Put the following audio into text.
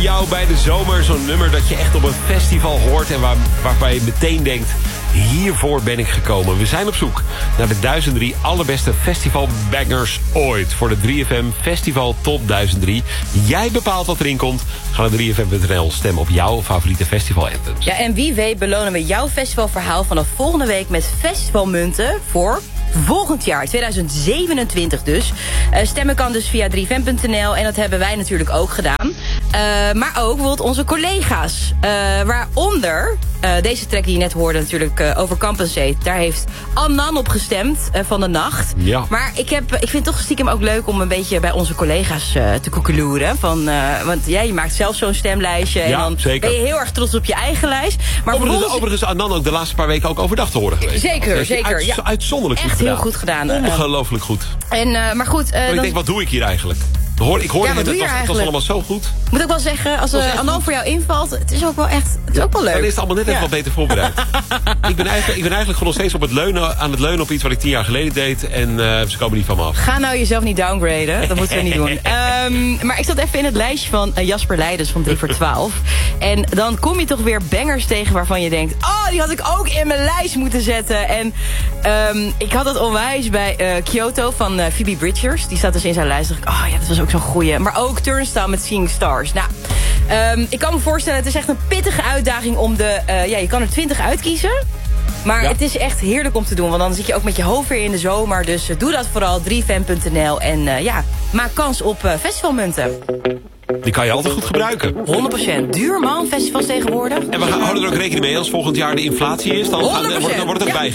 jou bij de zomer. Zo'n nummer dat je echt op een festival hoort en waarbij je meteen denkt, hiervoor ben ik gekomen. We zijn op zoek naar de 1003 allerbeste festivalbangers ooit. Voor de 3FM Festival Top 1003. Jij bepaalt wat erin komt. Ga naar 3FM.nl, stem op jouw favoriete festival anthems. Ja, en wie weet belonen we jouw festivalverhaal vanaf volgende week met festivalmunten voor volgend jaar, 2027 dus. Stemmen kan dus via 3FM.nl en dat hebben wij natuurlijk ook gedaan. Maar ook bijvoorbeeld onze collega's. Waaronder deze track die je net hoorde natuurlijk over Compensate. Daar heeft Annan op gestemd van de nacht. Ja. Maar ik vind het toch stiekem ook leuk om een beetje bij onze collega's te koekeloeren. Want je maakt zelf zo'n stemlijstje. En dan zeker. Ben je heel erg trots op je eigen lijst. Maar overigens Annan ook de laatste paar weken ook overdag te horen geweest. Zeker. Uitzonderlijk echt goed gedaan. heel goed gedaan. Ongelooflijk goed. Maar goed. Ik denk, wat doe ik hier eigenlijk? Ik hoorde het was allemaal zo goed. Ik moet ook wel zeggen, als Annan voor jou invalt, het is ook wel echt, het is ook wel leuk. Dan is het allemaal net even wat beter voorbereid. ik ben eigenlijk gewoon nog steeds aan het leunen op iets wat ik 10 jaar geleden deed. En ze komen niet van me af. Ga nou jezelf niet downgraden, dat moeten we niet doen. Maar ik zat even in het lijstje van Jasper Leidens van 3 voor 12. En dan kom je toch weer bangers tegen waarvan je denkt, oh, die had ik ook in mijn lijst moeten zetten. En ik had dat onwijs bij Kyoto van Phoebe Bridgers. Die staat dus in zijn lijst. Dacht ik, oh ja, dat was ook zo'n goeie. Maar ook Turnstile met Seeing Stars. Nou, ik kan me voorstellen, het is echt een pittige uitdaging om je kan er 20 uitkiezen. Maar het is echt heerlijk om te doen. Want dan zit je ook met je hoofd weer in de zomer. Dus doe dat vooral, 3FM.nl. En maak kans op festivalmunten. Die kan je altijd goed gebruiken. 100%. Duur man, festivals tegenwoordig. En we houden er ook rekening mee als volgend jaar de inflatie is. Dan wordt het ook bijgerekend.